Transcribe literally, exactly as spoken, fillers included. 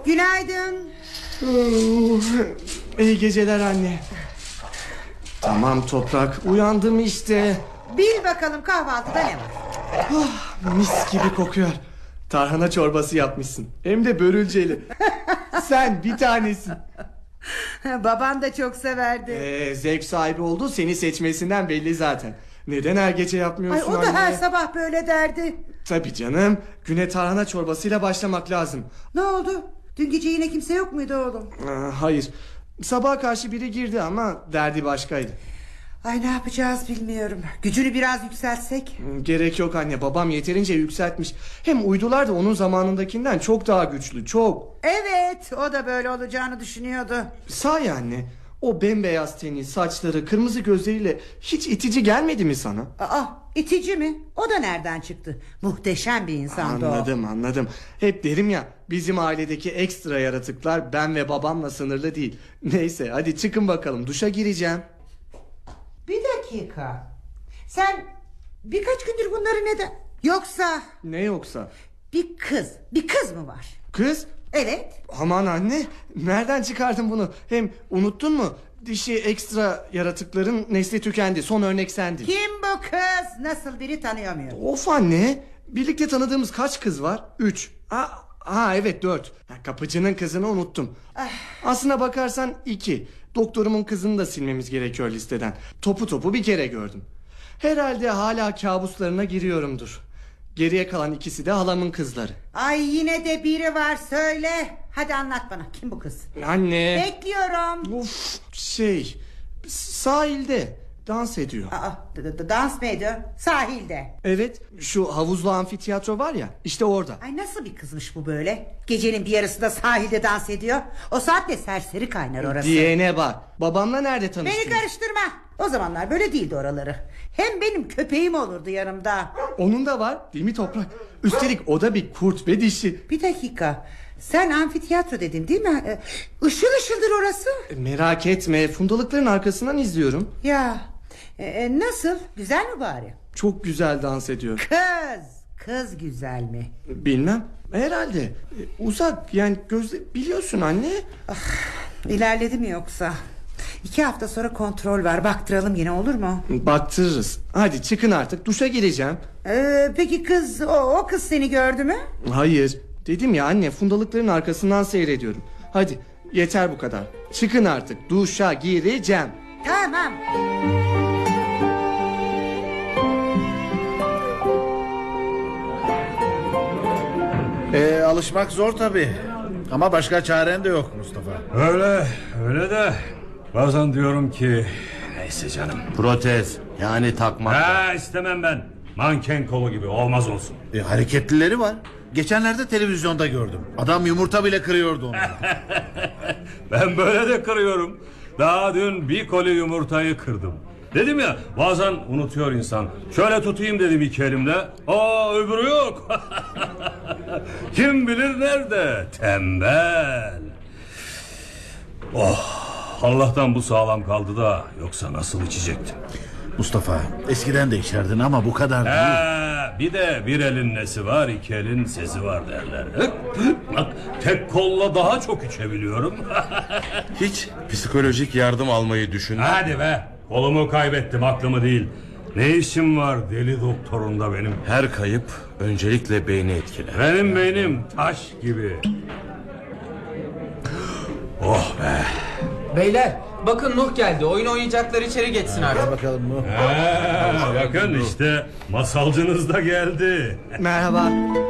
Günaydın. İyi geceler anne. Tamam Toprak, uyandım işte. Bil bakalım kahvaltıda ne var? Oh, mis gibi kokuyor. Tarhana çorbası yapmışsın. Hem de börülceli. Sen bir tanesin. Baban da çok severdi. Ee, zevk sahibi oldu, seni seçmesinden belli zaten. Neden her gece yapmıyorsun Ay, o da anne? her sabah böyle derdi. Tabii canım, güne tarhana çorbasıyla başlamak lazım. Ne oldu? Dün gece yine kimse yok muydu oğlum? Ee, hayır. Sabaha karşı biri girdi ama derdi başkaydı. Ay, ne yapacağız bilmiyorum. Gücünü biraz yükseltsek. Gerek yok anne, babam yeterince yükseltmiş. Hem uydular da onun zamanındakinden çok daha güçlü, çok. Evet, o da böyle olacağını düşünüyordu. Sahi anne, o bembeyaz teni, saçları, kırmızı gözleriyle hiç itici gelmedi mi sana? Aa, itici mi? O da nereden çıktı? Muhteşem bir insandı. Anladım o. anladım. Hep derim ya, bizim ailedeki ekstra yaratıklar ben ve babamla sınırlı değil. Neyse hadi çıkın bakalım, duşa gireceğim. Bir dakika. Sen birkaç gündür bunları neden? Yoksa Ne yoksa? bir kız, bir kız mı var? Kız? Evet. Aman anne, nereden çıkardın bunu? Hem unuttun mu? Dişi ekstra yaratıkların nesli tükendi. Son örnek sendin. Kim bu kız? Nasıl biri tanıyamıyorum. Of anne, birlikte tanıdığımız kaç kız var? Üç. Ha, ha evet dört. Ha, kapıcının kızını unuttum. Ah. Aslına bakarsan iki. Doktorumun kızını da silmemiz gerekiyor listeden. Topu topu bir kere gördüm. Herhalde hala kabuslarına giriyorumdur. Geriye kalan ikisi de halamın kızları. Ay, yine de biri var, söyle. Hadi anlat bana, kim bu kız? Anne. Bekliyorum. Of, şey, sahilde dans ediyor. Aa, d- d- dans mı ediyor? Sahilde. Evet, şu havuzlu amfiteyatro var ya, işte orada. Ay, nasıl bir kızmış bu böyle? Gecenin bir yarısında sahilde dans ediyor. O saatte serseri kaynar orası. Diyene bak. Babamla nerede tanıştın? Beni karıştırma. O zamanlar böyle değildi oraları. Hem benim köpeğim olurdu yanımda. Onun da var değil mi Toprak? Üstelik o da bir kurt ve dişi. Bir dakika. Sen amfiteyatro dedin değil mi? Ee, Işıl ışıldır orası. E, merak etme, fundalıkların arkasından izliyorum. Ya e, nasıl? Güzel mi bari? Çok güzel dans ediyor. Kız. Kız güzel mi? Bilmem. Herhalde. E, uzak yani gözle biliyorsun anne. Ah, ilerledi mi yoksa? İki hafta sonra kontrol var. Baktıralım yine, olur mu? Baktırırız. Hadi çıkın artık, duşa gireceğim. Ee, peki kız, o, o kız seni gördü mü? Hayır. Dedim ya anne, fundalıkların arkasından seyrediyorum. Hadi yeter bu kadar. Çıkın artık, duşa gireceğim. Tamam. Ee, alışmak zor tabii. Ama başka çaren de yok Mustafa. Öyle öyle de bazen diyorum ki neyse canım. Protez yani takmak. Ha, istemem ben. Manken kolu gibi olmaz olsun. E, hareketlileri var. Geçenlerde televizyonda gördüm. Adam yumurta bile kırıyordu onu. Ben böyle de kırıyorum. Daha dün bir koli yumurtayı kırdım. Dedim ya, bazen unutuyor insan. Şöyle tutayım dedim iki elimle. Aa, öbürü yok. Kim bilir nerede? Tembel. Oh, Allah'tan bu sağlam kaldı da, yoksa nasıl içecektim? Mustafa, eskiden de içerdin ama bu kadar değil. Ha, bir de bir elin nesi var, iki elin sesi var derler. Bak, tek kolla daha çok içebiliyorum. Hiç psikolojik yardım almayı düşündün. Hadi be, kolumu kaybettim, aklımı değil. Ne işim var deli doktorunda benim? Her kayıp öncelikle beyni etkiler. Benim beynim taş gibi. Oh be. Beyler bakın Nuh geldi. Oyun oynayacaklar, içeri geçsin artık. Gel bakalım bu. Ha, bakın işte masalcınız da geldi. Merhaba.